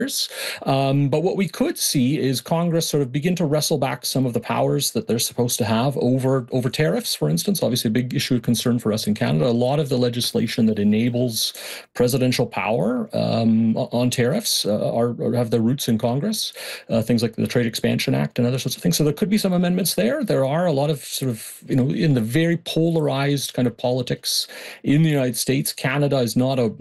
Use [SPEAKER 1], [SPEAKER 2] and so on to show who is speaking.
[SPEAKER 1] But what we could see is Congress sort of begin to wrestle back some of the powers that they're supposed to have over tariffs, for instance. Obviously, a big issue of concern for us in Canada. A lot of the legislation that enables presidential power on tariffs have their roots in Congress. Things like the Trade Expansion Act and other sorts of things. So there could be some amendments there. There are a lot of sort of, in the very polarized kind of politics in the United States. Canada is not a